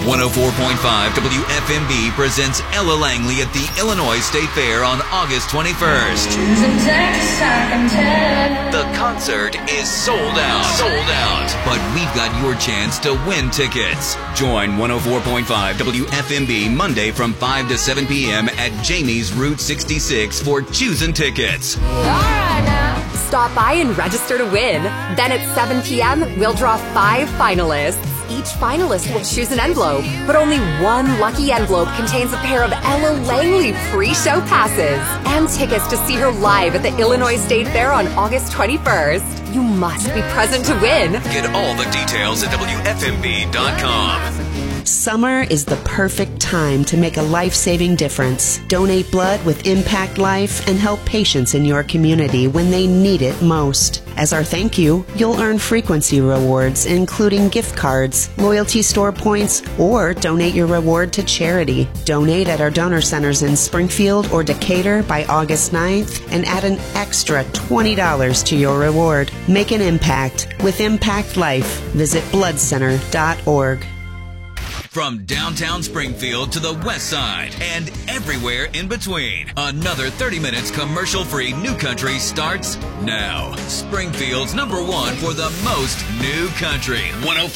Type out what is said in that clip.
104.5 WFMB presents Ella Langley at the Illinois State Fair on August 21st. The concert is sold out. But we've got your chance to win tickets. Join 104.5 WFMB Monday from 5 to 7 p.m. at Jamie's Route 66 for choosing tickets. Stop by and register to win. Then at 7 p.m., we'll draw 5 finalists. Each finalist will choose an envelope, but only one lucky envelope contains a pair of Ella Langley pre-show passes and tickets to see her live at the Illinois State Fair on August 21st. You must be present to win. Get all the details at WFMB.com. Summer is the perfect time to make a life-saving difference. Donate blood with Impact Life and help patients in your community when they need it most. As our thank you, you'll earn frequency rewards, including gift cards, loyalty store points, or donate your reward to charity. Donate at our donor centers in Springfield or Decatur by August 9th and add an extra $20 to your reward. Make an impact with Impact Life. Visit bloodcenter.org. From downtown Springfield to the west side and everywhere in between, another 30 minutes commercial-free New Country starts now. Springfield's #1 for the most new country. 104.